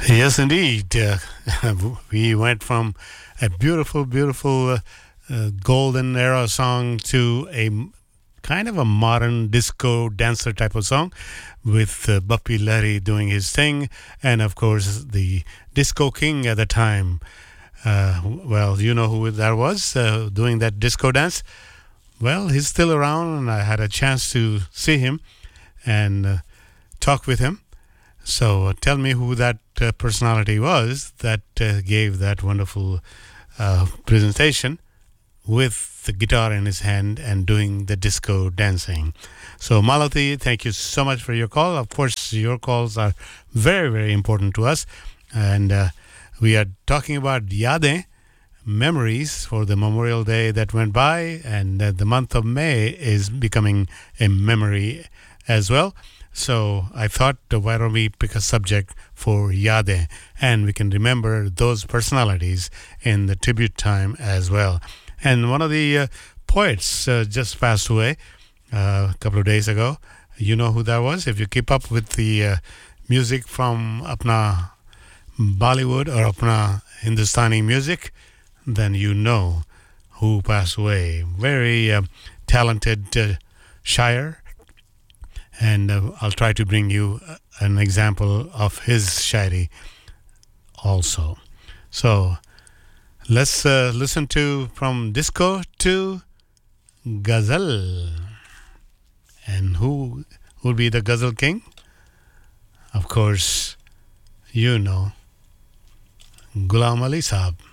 Yes, indeed. We went from a beautiful, beautiful golden era song to kind of a modern disco dancer type of song with Bappy Lahiri doing his thing, and of course the disco king at the time. Well, you know who that was doing that disco dance. Well, he's still around, and I had a chance to see him and talk with him. So tell me who that personality was that gave that wonderful presentation with the guitar in his hand and doing the disco dancing. So Malathi, thank you so much for your call. Of course, your calls are very, very important to us. And we are talking about Yade, memories for the Memorial Day that went by. And the month of May is becoming a memory as well. So I thought, why don't we pick a subject for Yade, and we can remember those personalities in the tribute time as well. And one of the poets just passed away a couple of days ago. You know who that was? If you keep up with the music from Apna Bollywood or Apna Hindustani music, then you know who passed away. Very talented shire, and I'll try to bring you an example of his shairi also. So let's listen to from disco to ghazal. And who would be the ghazal king? Of course, you know, Ghulam Ali Saab.